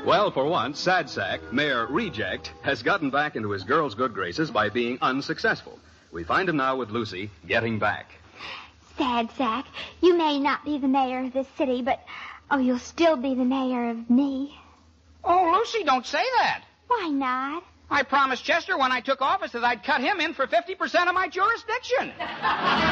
Well, for once, Sad Sack, Mayor Reject, has gotten back into his girl's good graces by being unsuccessful. We find him now with Lucy getting back. Sad Sack, you may not be the mayor of this city, but, you'll still be the mayor of me. Oh, Lucy, don't say that. Why not? I promised Chester when I took office that I'd cut him in for 50% of my jurisdiction.